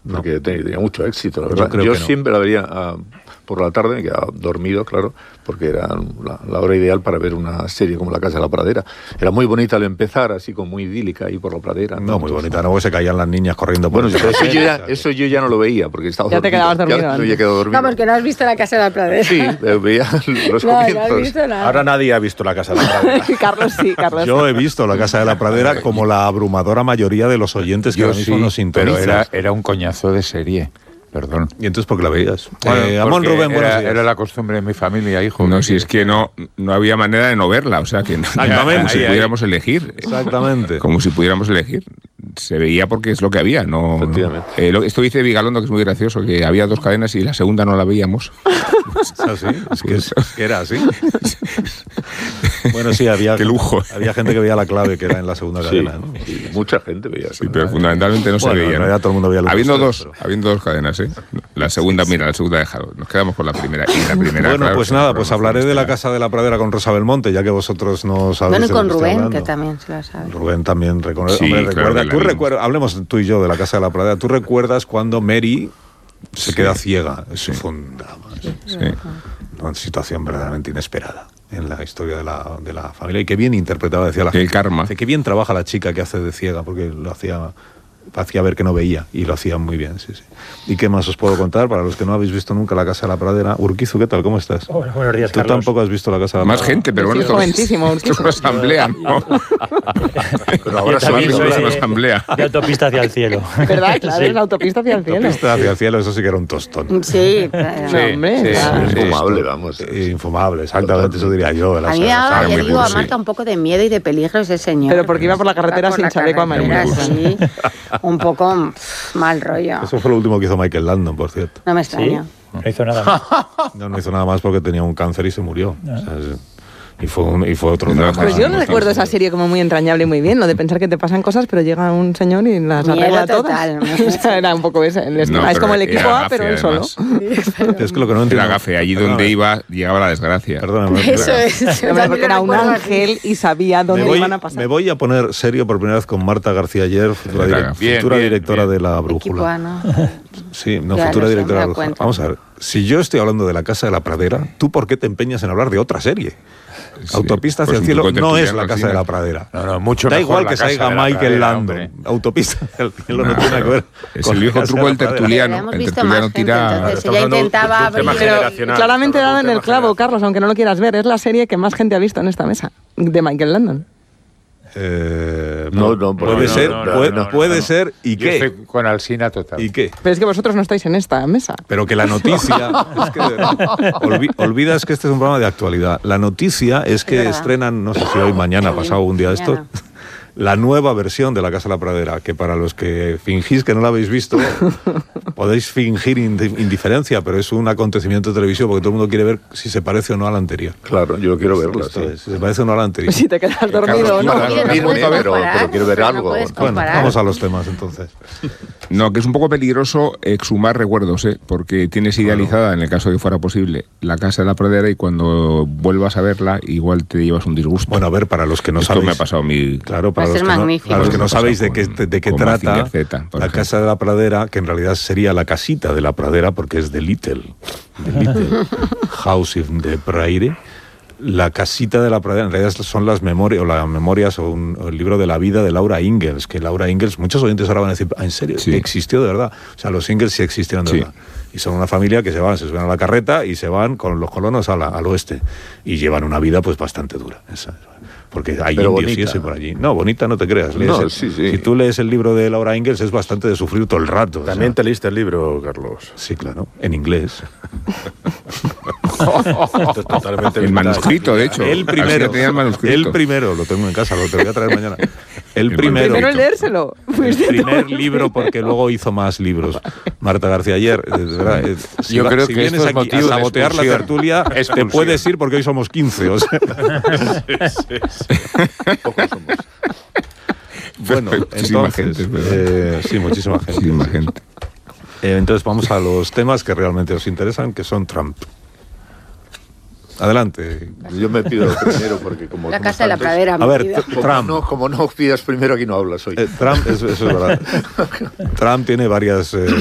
porque tenía mucho éxito, la verdad. Yo siempre la veía por la tarde, me quedaba dormido, claro, porque era la hora ideal para ver una serie como La Casa de la Pradera. Era muy bonita al empezar, así como muy idílica ahí por la pradera. No, muy bonita, no, se caían las niñas corriendo por eso yo ya no lo veía, porque estaba ya dormido. Te quedabas dormido. Ya he quedado dormido. No, porque no has visto La Casa de la Pradera. Sí, veía los comienzos. No has visto nada. Ahora nadie ha visto La Casa de la Pradera. Carlos sí, Carlos. Yo he visto La Casa de la Pradera como la abrumadora mayoría de los oyentes que ahora mismo nos sintonizan. Pero era un coñazo de serie. Perdón. ¿Y entonces por qué la veías? Amón Rubén, era la costumbre de mi familia, hijo. No, si es que no había manera de no verla, o sea que como si pudiéramos elegir. Exactamente. Como si pudiéramos elegir. Se veía porque es lo que había, no. Efectivamente. Esto dice Vigalondo, que es muy gracioso, que había 2 cadenas y la segunda no la veíamos. ¿Así? Es que era así. Bueno, sí, había. Qué lujo. Había gente que veía La Clave, que era en la segunda cadena, ¿no? Sí, mucha gente veía. Sí, pero fundamentalmente no se veía. ¿no? Todo el mundo veía habiendo dos cadenas, ¿eh? La segunda, mira, la segunda dejado. Nos quedamos con la primera. Y la primera, bueno, claro, pues nada, pues hablaré de La Casa de la Pradera con Rosa Belmonte, ya que vosotros no sabéis. Bueno, y con Rubén, que también se la sabe. Rubén también recuerda. Sí, Recuerda, hablemos tú y yo de La Casa de la Pradera. ¿Tú recuerdas cuando Mary se queda ciega? Eso fue un drama. Sí. Una situación verdaderamente inesperada en la historia de la familia, y qué bien interpretada, decía la gente. El karma. Qué bien trabaja la chica que hace de ciega, porque lo hacía ver que no veía, y lo hacía muy bien, sí. ¿Y qué más os puedo contar? Para los que no habéis visto nunca La Casa de la Pradera. Urquizu, ¿qué tal? ¿Cómo estás? Hola, buenos días, Tú Carlos. Tampoco has visto La Casa de la Pradera. Más gente, pero bueno, esto es una asamblea, ¿no? Pero ahora soy una asamblea. De Autopista hacia el cielo. ¿Verdad? Claro, Sí. es la Autopista hacia el cielo. Autopista hacia el cielo, eso sí que era un tostón. Sí, hombre. Infumable, vamos. Infumable, exactamente, eso diría yo. A mí yo digo a Marta un poco de miedo y de peligro ese señor. Pero porque iba por la carretera sin chaleco amarillo. Sí, un poco mal rollo. Eso fue lo último que hizo Michael Landon, por cierto. No me extraña. No hizo nada más. No hizo nada más porque tenía un cáncer y se murió. O sea, y fue otro drama. Pues yo no recuerdo esa serie como muy entrañable y muy bien, lo de pensar que te pasan cosas, pero llega un señor y las arregla todas. O sea, era un poco ese. Es como el equipo A, pero él solo. Es que lo que no entiendo. Era gafe, allí donde iba, llegaba la desgracia. Perdóname. Eso es. Porque era un ángel y sabía dónde iban a pasar. Me voy a poner serio por primera vez con Marta García Ayer, futura directora de La Brújula. Equipo A, ¿no? Sí, no, Ya futura lo sé, directora de me La doy Brújula. cuenta. Vamos a ver, si yo estoy hablando de La Casa de la Pradera, ¿tú por qué te empeñas en hablar de otra serie? Sí, Autopista hacia pues el cielo un poco no es tertuliano, La Casa sí, de la Pradera. No, mucho da mejor igual La que Casa salga de la Michael Pradera, Landon. hombre. Autopista hacia el cielo no tiene que ver Es con el La viejo Casa truco de del la Pradera. tertuliano. Hemos El visto tertuliano más gente, tira. entonces ella intentaba abrir. Pero claramente daban en el clavo, Carlos, aunque no lo quieras ver. Es la serie que más gente ha visto en esta mesa, de Michael Landon. Puede ser, ¿y Yo qué? estoy con Alsina total. ¿Y qué? Pero es que vosotros no estáis en esta mesa. Pero que la noticia es que olvidas que este es un programa de actualidad. La noticia es que estrenan, no sé si hoy, mañana, pasado un día esto, la nueva versión de La Casa de la Pradera, que para los que fingís que no la habéis visto, podéis fingir indiferencia, pero es un acontecimiento televisivo porque todo el mundo quiere ver si se parece o no a la anterior. Claro, yo quiero verla, sí. Si se parece o no a la anterior. Si te quedas dormido o no. Pero quiero ver algo. Bueno, vamos a los temas entonces. No, que es un poco peligroso exhumar recuerdos, porque tienes idealizada, en el caso de que fuera posible, La Casa de la Pradera y cuando vuelvas a verla, igual te llevas un disgusto. Bueno, a ver, para los que no Esto sabéis... me ha pasado a mí. Claro, para los que no sabéis de qué trata, La Casa de la Pradera, que en realidad sería La Casita de la Pradera, porque es de Little House in the Prairie. La Casita de la Pradera, en realidad son las memorias o el libro de la vida de Laura Ingalls, que Laura Ingalls, muchos oyentes ahora van a decir, ¿en serio? Sí. ¿Existió de verdad? O sea, los Ingalls sí existieron de verdad. Y son una familia que se suben a la carreta y se van con los colonos al oeste. Y llevan una vida pues bastante dura. Porque hay pero indios bonita, y eso por allí. No, bonita no te creas. Si tú lees el libro de Laura Ingalls es bastante de sufrir todo el rato. También te leíste el libro, Carlos. Sí, claro, en inglés. El manuscrito, de hecho. El primero, lo tengo en casa, te lo voy a traer mañana. El primero en leérselo. El primer libro, porque luego hizo más libros. Marta García Ayer, yo creo que vienes aquí a sabotear la tertulia, te puedes ir porque hoy somos 15. O sea. Pocos somos. Bueno, entonces, sí, muchísima gente. Entonces vamos a los temas que realmente os interesan, que son Trump. Adelante. Yo me pido primero porque como... La Casa de la Pradera. A ver, Trump. Como no pidas primero, aquí no hablas hoy. Trump, eso es verdad. Trump tiene varias